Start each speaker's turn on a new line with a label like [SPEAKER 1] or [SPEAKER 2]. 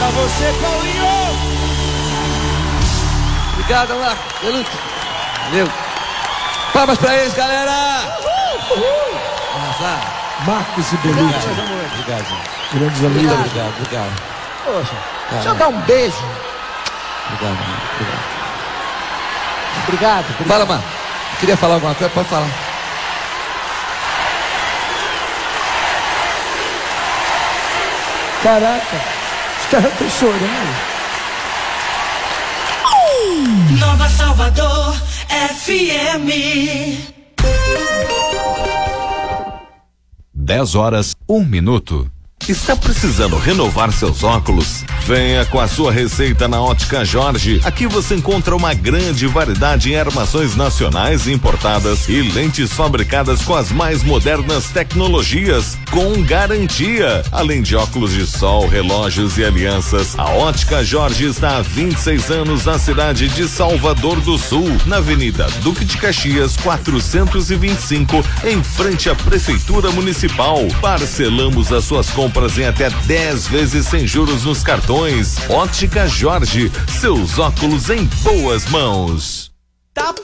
[SPEAKER 1] Pra você, Paulinho!
[SPEAKER 2] Obrigado, Marcos. Valeu. Palmas pra eles, galera!
[SPEAKER 1] Marcos e Belucci.
[SPEAKER 2] Obrigado.
[SPEAKER 1] Grandes amigos.
[SPEAKER 2] Obrigado.
[SPEAKER 1] Poxa, deixa eu dar um beijo. Obrigado.
[SPEAKER 2] Fala, Marcos. Queria falar alguma coisa? Pode falar.
[SPEAKER 1] Caraca, os caras estão chorando.
[SPEAKER 3] Nova Salvador FM.
[SPEAKER 4] 10h01. Está precisando renovar seus óculos? Venha com a sua receita na Ótica Jorge. Aqui você encontra uma grande variedade em armações nacionais e importadas e lentes fabricadas com as mais modernas tecnologias, com garantia. Além de óculos de sol, relógios e alianças, a Ótica Jorge está há 26 anos na cidade de Salvador do Sul, na Avenida Duque de Caxias 425, em frente à Prefeitura Municipal. Parcelamos as suas compras em até 10 vezes sem juros nos cartões. Ótica Jorge, seus óculos em boas mãos.
[SPEAKER 3] Tá